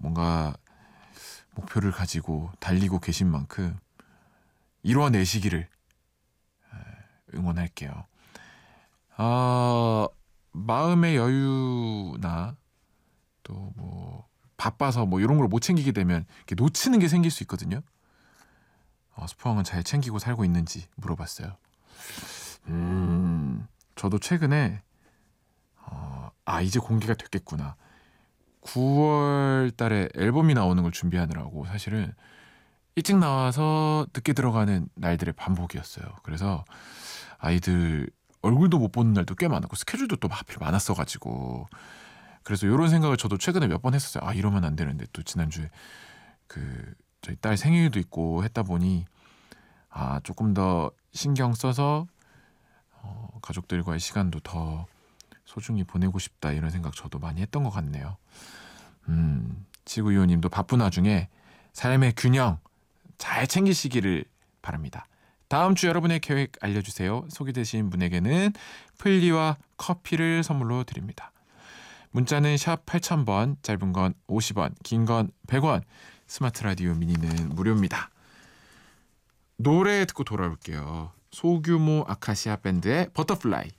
뭔가 목표를 가지고 달리고 계신 만큼 이뤄내시기를 응원할게요. 마음의 여유나 또 뭐 바빠서 뭐 이런 걸 못 챙기게 되면 이렇게 놓치는 게 생길 수 있거든요. 스포왕은 잘 챙기고 살고 있는지 물어봤어요. 저도 최근에 이제 공개가 됐겠구나. 9월 달에 앨범이 나오는 걸 준비하느라고 사실은 일찍 나와서 늦게 들어가는 날들의 반복이었어요. 그래서 아이들 얼굴도 못 보는 날도 꽤 많았고 스케줄도 또 하필 많았어가지고 그래서 이런 생각을 저도 최근에 몇 번 했었어요. 이러면 안 되는데 또 지난주에 저희 딸 생일도 있고 했다 보니 조금 더 신경 써서 가족들과의 시간도 더 소중히 보내고 싶다 이런 생각 저도 많이 했던 것 같네요. 지구이호님도 바쁜 와중에 삶의 균형 잘 챙기시기를 바랍니다. 다음 주 여러분의 계획 알려주세요. 소개되신 분에게는 플리와 커피를 선물로 드립니다. 문자는 샵 8000번, 짧은 건 50원, 긴 건 100원, 스마트 라디오 미니는 무료입니다. 노래 듣고 돌아올게요. 소규모 아카시아 밴드의 버터플라이.